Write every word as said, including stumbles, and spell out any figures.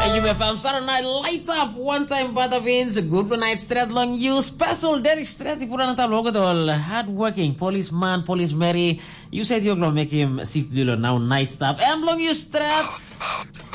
And you may have Saturday night lights up one time Batavins, good night straight long you special Derek straight if na talo all hardworking policeman, police Mary. You said you're gonna make him sit below now night stop. And long you straight.